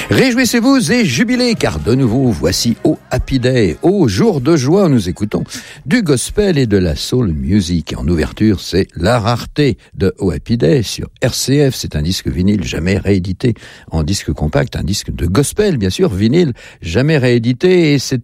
Réjouissez-vous et jubilez, car de nouveau, voici au Happy Day, au jour de joie, nous écoutons du gospel et de la soul music. En ouverture, c'est La Rareté de au Happy Day sur RCF. C'est un disque vinyle jamais réédité en disque compact, un disque de gospel, bien sûr, vinyle jamais réédité, et c'est